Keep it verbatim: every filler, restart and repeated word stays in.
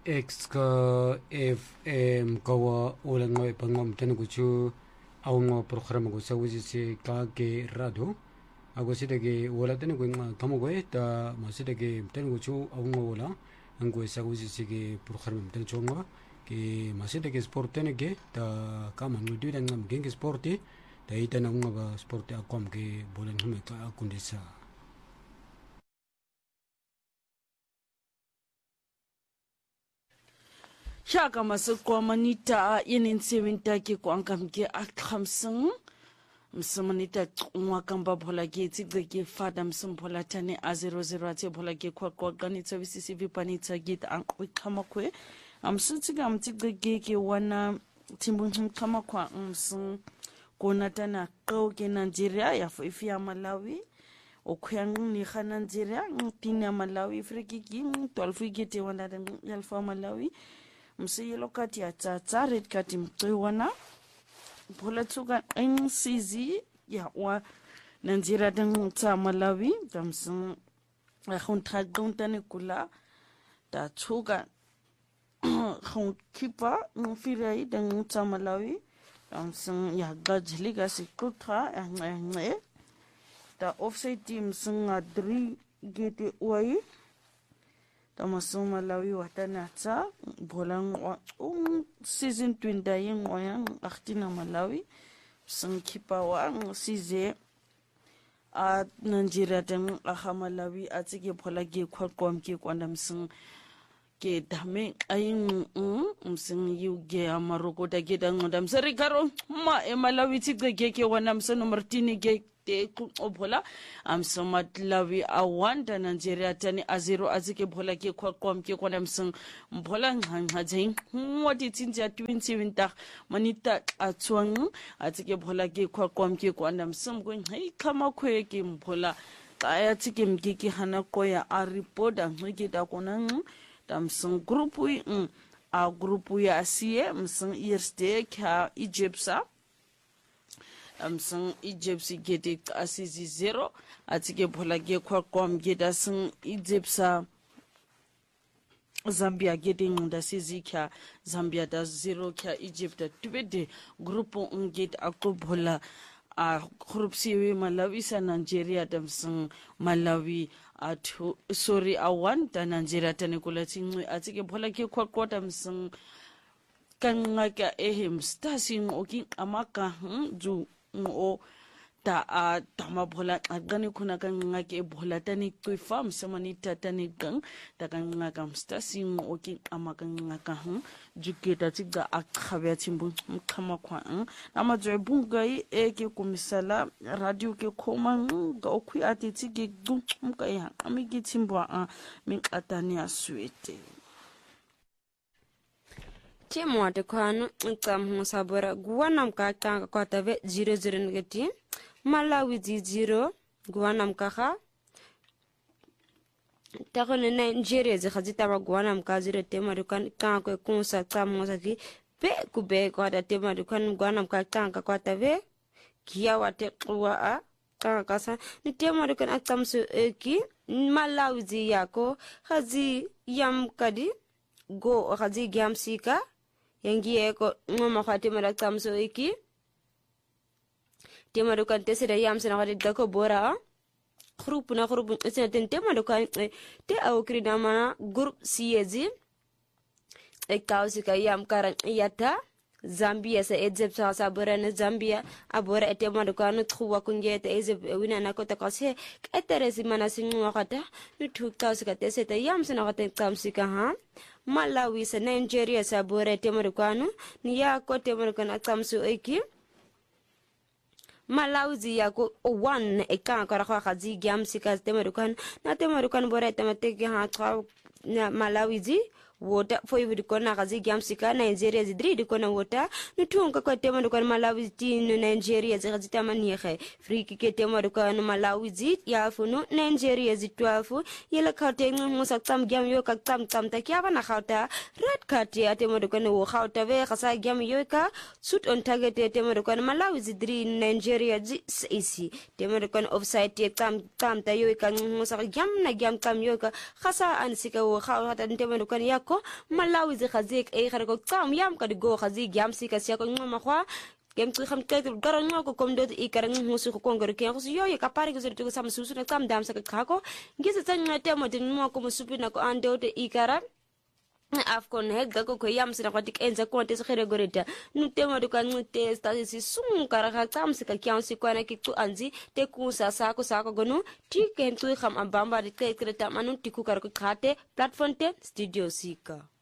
X ka F M kawa ulang ngoy pangam tan ko chu awang program ko sa wisi si ka ke radio ako sida ke wala tan ko nga kamo ko ta masida ke tan ko chu awang wala ang ko sa wisi si ke program tan chu nga ke masida ke sport tan ke ta kama no du dan ngam ke sport ta ita na nga ba sport akom ke bolan hume ka akundisa Shaka masukwa manita yenin sewinta ki ko ankam ke akhamsung msamanita ngwa kamba bhola ke tsigde ke fadam sum bhola tane a zero zero ate bhola ke kwa kwa ganitsa visisi vipanitsa git an khama kwe am sutsiga am tsigde ke ke wana timbun khama kwa msun kona tana qaw ke Nigeria ya ifia Malawi okhuyang ni khana Nigeria ngtina Malawi frikiki twelve ke te wana yalfa Malawi msiyelo kati ya tata red kati mqiwana bola tsuga en sizi ya wa Nigeria dan ta Malawi damsun khon thagontane kula ta tsuga khon kipa mfirai dan ta Malawi damsun ya gajli ga sikutra ngwe ta offside team sunga three gete wai Tamaso Malawi watanata bolang um season twinda yin oyan achtina Malawi sun kipa wa size a Nigeria dan aha Malawi a tsige bolage kwakwam ke kwandam sun ke dame ayin um sun yuge amaroko da gidan ndam sari karo ma e Malawi tsige ke ke wanam sun martini ke te bola am somat lawi awanda Nigeria tani a zero azike bola ke kwakwam ke kwanam sun bola nghajain wati tinja twenty winter manita atwang atike bola ke kwakwam ke kwanam sun go ngai kama kwe ke bola kaya tike mkiki hana koya a report ngike da konan dam sun group wi a group ya siye msun yerste ka Egyptsa amsang Egyptsi gede asizi zero atike bola ge kwa kwam geda sing Egyptsa Zambia gede ngunda sizi kya Zambia da zero kya Egypt da tubede grupo nged akobola a group siwe Malawi sa Nigeria damsang Malawi atu sorry awan da Nigeria tanekula tingwe atike bola ge kwa kwa damsang kangaka ehem stasin okin amaka ju o ta a tama bola agani kuna kan ngake bola tani kwi farm samani tatani gang ta kan ngaka mstasi okin amaka ngaka hu juketa tiga akhabe timbu kama kwa ama joy bungai eke kumisala radio ke koma ga okwi atiti ge gu mkai ha amigi timbu a min atani aswete Temo de kwanu nkam musabora guwanam ka tanga kwa tave zero zero ngeti Malawi zero guwanam ka kha takole Nigeria ze khazita ba guwanam ka zero tema de kan ka ko kunsa tamo saki pe kube ko da tema de kan guwanam ka tanga kwa tave kiya wate kwa a ka kasa ni tema de kan atamsu eki Malawi zi yako khazi yam kadi go khazi gyamsika yangi eko ngoma khati mara tamso iki tema do kan tesira yam sena khati dako bora group na group sena ten tema do kan te au krida mana group siezi e kausika yam karan yata Zambia sa Egypt sa sabora na Zambia abora e tema do kan tkhwa kungeta Egypt wina na kota kase eteresi mana sinwa khata ni thuk kausika teseta yam sena khati tamsika ha Malawi sa Nigeria sa bore temarukanu ni ya ko temarukana tamsu eki Malawi zi ya ko one e kan kara kha khazi gyam sika temarukan na temarukan bore temateki ha tra na Malawi zi wota fo yibi ko na khazi gyam sika Nigeria zi dri ko na wota ni tunka ko temarukan Malawi zi no Nigeria zi khazi tamani khe friki ke temarukan Malawi zi ya funu Nigeria zi twelve yela khate ngusa tam gyam yo ka tam tam ta kya bana khata red card ya temarukan wo khata ve khasa gyam yo ka shoot on target temarukan Malawi zi dri Nigeria zi isi temarukan offside te tam tam ta yo ka ngusa gyam na gyam tam yo ka khasa an sika wo khata temarukan ya ko malawi ze khazik e khare ko tsam yam ka go khazik yam sika siya ko ngoma khwa kem tsu kham tet garan ngoko kom dot i kar ngusu ko kongor ke ko yo ye kapari ko zertu sam susu na tsam dam sa ka ko ngise tsanya temo de mo ko musupi na ko ande de i kara afcon hega ko ko yam sina kwatik enza ko te sekhere goreta nu tema do kan te sta si sum kara ka tsam sika kyan si ko na ki tu anzi te ku sa sa ko sa ko gonu ti ken tu kham ambamba de te kreta manu ti ku kar ko khate platform te studio sika